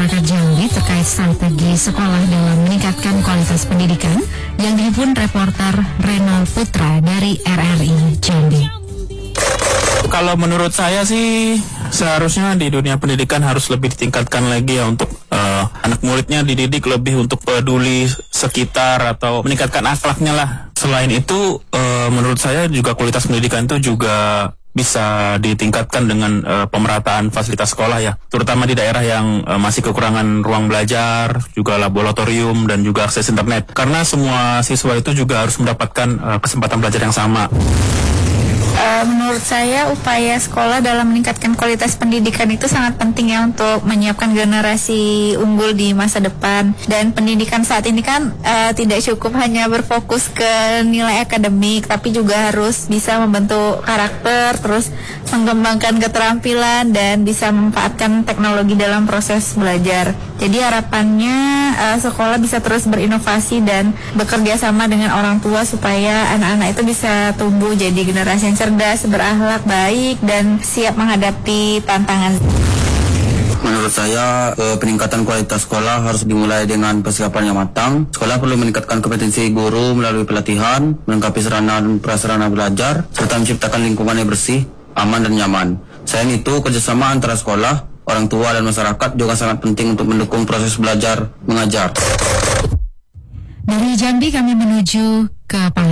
masyarakat Jambi terkait strategi sekolah dalam meningkatkan kualitas pendidikan yang dihimpun reporter Renal Putra dari RRI Jambi. Kalau menurut saya sih seharusnya di dunia pendidikan harus lebih ditingkatkan lagi ya untuk anak muridnya dididik lebih untuk peduli sekitar atau meningkatkan akhlaknya lah. Selain itu menurut saya juga kualitas pendidikan itu juga bisa ditingkatkan dengan pemerataan fasilitas sekolah ya, terutama di daerah yang masih kekurangan ruang belajar, juga laboratorium dan juga akses internet. Karena semua siswa itu juga harus mendapatkan kesempatan belajar yang sama. Menurut saya upaya sekolah dalam meningkatkan kualitas pendidikan itu sangat penting ya untuk menyiapkan generasi unggul di masa depan. Dan pendidikan saat ini kan tidak cukup hanya berfokus ke nilai akademik, tapi juga harus bisa membentuk karakter, terus mengembangkan keterampilan dan bisa memanfaatkan teknologi dalam proses belajar. Jadi harapannya sekolah bisa terus berinovasi dan bekerja sama dengan orang tua supaya anak-anak itu bisa tumbuh jadi generasi yang cerdas, berakhlak baik, dan siap menghadapi tantangan. Menurut saya, peningkatan kualitas sekolah harus dimulai dengan persiapan yang matang. Sekolah perlu meningkatkan kompetensi guru melalui pelatihan, melengkapi sarana dan prasarana belajar, serta menciptakan lingkungan yang bersih, aman, dan nyaman. Selain itu, kerjasama antara sekolah, orang tua, dan masyarakat juga sangat penting untuk mendukung proses belajar mengajar. Dari Jambi kami menuju ke Palembang.